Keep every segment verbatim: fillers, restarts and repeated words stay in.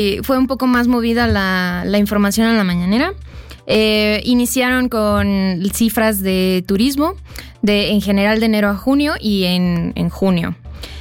Fue un poco más movida la, la información en la mañanera. Eh, iniciaron con cifras de turismo de en general de enero a junio y en, en junio.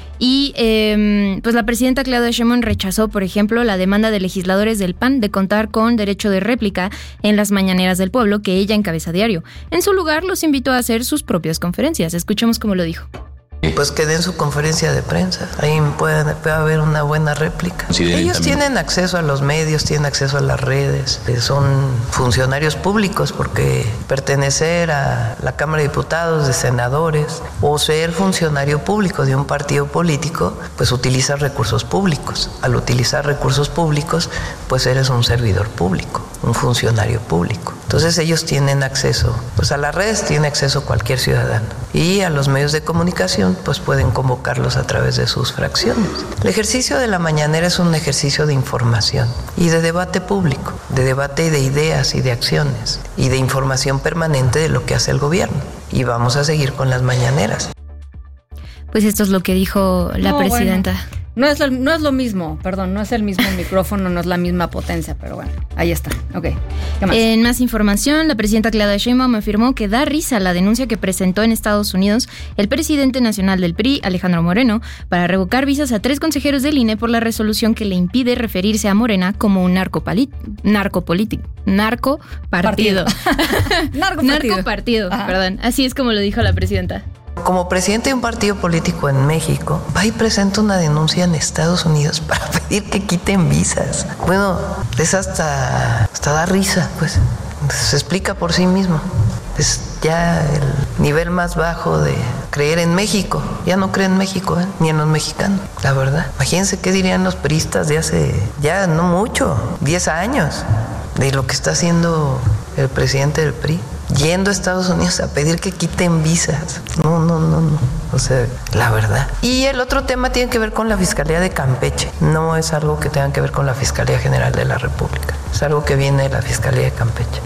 Y eh, pues la presidenta Claudia Sheinbaum rechazó, por ejemplo, la demanda de legisladores del P A N de contar con derecho de réplica en las mañaneras del pueblo que ella encabeza diario. En su lugar, los invitó a hacer sus propias conferencias. Escuchemos cómo lo dijo. Pues que den su conferencia de prensa, ahí puede, puede haber una buena réplica. Sí, ellos también tienen acceso a los medios, tienen acceso a las redes, son funcionarios públicos porque pertenecer a la Cámara de Diputados, de senadores o ser funcionario público de un partido político, pues utiliza recursos públicos. Al utilizar recursos públicos, pues eres un servidor público, un funcionario público. Entonces ellos tienen acceso, pues a las redes tiene acceso cualquier ciudadano y a los medios de comunicación pues pueden convocarlos a través de sus fracciones. El ejercicio de la mañanera es un ejercicio de información y de debate público, de debate de ideas y de acciones y de información permanente de lo que hace el gobierno. Y vamos a seguir con las mañaneras. Pues esto es lo que dijo la no, presidenta. Bueno. No es, lo, no es lo mismo, perdón, no es el mismo micrófono, no es la misma potencia, pero bueno, ahí está. Ok. ¿Qué más? En más información, la presidenta Claudia Sheinbaum afirmó que da risa la denuncia que presentó en Estados Unidos el presidente nacional del P R I, Alejandro Moreno, para revocar visas a tres consejeros del I N E por la resolución que le impide referirse a Morena como un narcopoli- narcopolítico, narcopartido. Narcopartido. Narcopartido, perdón. Así es como lo dijo la presidenta. Como presidente de un partido político en México, va y presenta una denuncia en Estados Unidos para pedir que quiten visas. Bueno, es hasta, hasta da risa, pues. Se explica por sí mismo. Es ya el nivel más bajo de creer en México. Ya no creen en México, ¿eh? Ni en los mexicanos, la verdad. Imagínense qué dirían los priistas de hace, ya no mucho, diez años, de lo que está haciendo el presidente del P R I. Yendo a Estados Unidos a pedir que quiten visas. No, no, no, no. O sea, la verdad. Y el otro tema tiene que ver con la Fiscalía de Campeche. No es algo que tenga que ver con la Fiscalía General de la República. Es algo que viene de la Fiscalía de Campeche.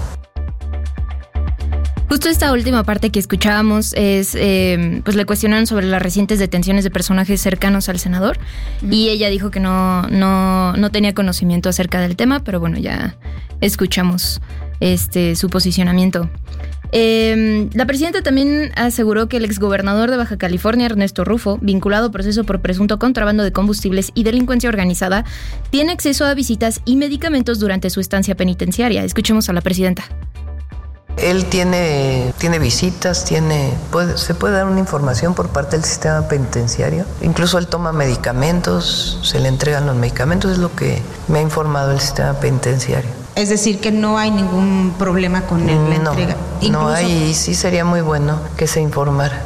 Justo esta última parte que escuchábamos es, eh, pues le cuestionaron sobre las recientes detenciones de personajes cercanos al senador mm. y ella dijo que no, no, no tenía conocimiento acerca del tema, pero bueno, ya escuchamos este su posicionamiento. Eh, la presidenta también aseguró que el exgobernador de Baja California, Ernesto Rufo, vinculado a proceso por presunto contrabando de combustibles y delincuencia organizada, tiene acceso a visitas y medicamentos durante su estancia penitenciaria. Escuchemos a la presidenta. Él tiene, tiene visitas, tiene, puede, se puede dar una información por parte del sistema penitenciario. Incluso él toma medicamentos, se le entregan los medicamentos, es lo que me ha informado el sistema penitenciario. Es decir, que no hay ningún problema con él, la no, entrega. Incluso, no hay, y sí sería muy bueno que se informara.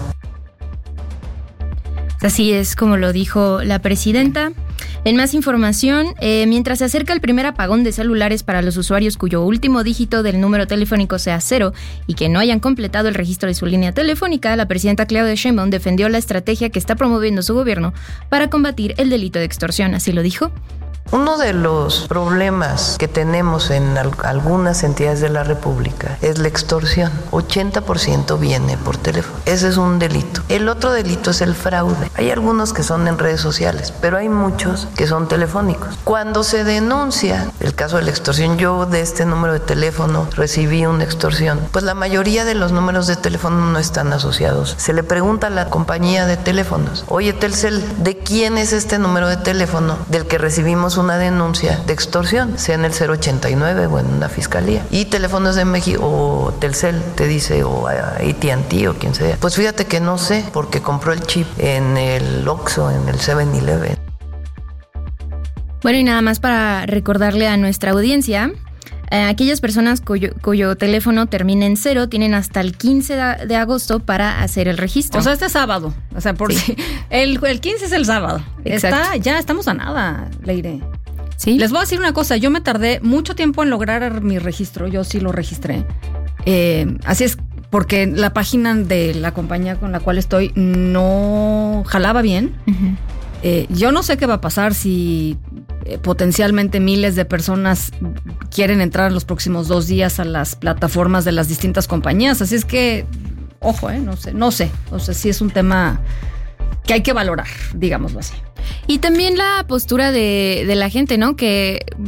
Así es como lo dijo la presidenta. En más información, eh, mientras se acerca el primer apagón de celulares para los usuarios cuyo último dígito del número telefónico sea cero y que no hayan completado el registro de su línea telefónica, la presidenta Claudia Sheinbaum defendió la estrategia que está promoviendo su gobierno para combatir el delito de extorsión. Así lo dijo. Uno de los problemas que tenemos en al- algunas entidades de la República es la extorsión. ochenta por ciento viene por teléfono. Ese es un delito. El otro delito es el fraude. Hay algunos que son en redes sociales, pero hay muchos que son telefónicos. Cuando se denuncia el caso de la extorsión, yo de este número de teléfono recibí una extorsión, pues la mayoría de los números de teléfono no están asociados. Se le pregunta a la compañía de teléfonos, oye Telcel, ¿de quién es este número de teléfono del que recibimos una denuncia de extorsión, sea en el cero ochenta y nueve o en una fiscalía? Y Teléfonos de México o Telcel te dice, o A T and T o quien sea. Pues fíjate que no sé, porque compró el chip en el Oxxo, en el seven eleven. Bueno, y nada más para recordarle a nuestra audiencia, eh, aquellas personas cuyo, cuyo teléfono termine en cero tienen hasta el quince de agosto para hacer el registro. O sea, este sábado. O sea, por Sí. si el, el quince es el sábado. Exacto. Está, ya estamos a nada, Leire. Sí. Les voy a decir una cosa, yo me tardé mucho tiempo en lograr mi registro, yo sí lo registré. Eh, así es, porque la página de la compañía con la cual estoy no jalaba bien. Uh-huh. Eh, yo no sé qué va a pasar si eh, potencialmente miles de personas quieren entrar en los próximos dos días a las plataformas de las distintas compañías. Así es que, ojo, eh, no sé, no sé. O sea, sí es un tema que hay que valorar, digámoslo así. Y también la postura de, de la gente, ¿no? Que